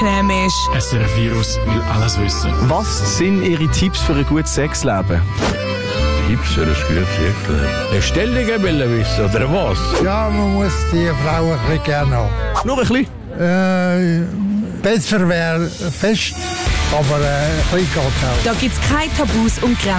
Creme ist. SRF Virus will alles wissen. Was sind Ihre Tipps für ein gutes Sexleben? Tipps für ein gutes Sexleben? Bestellungen will er wissen, oder was? Ja, man muss die Frau ein bisschen gerne haben. Nur ein bisschen? Besser wäre fest, aber ein bisschen geht auch. Da gibt's keine Tabus und Grenzen.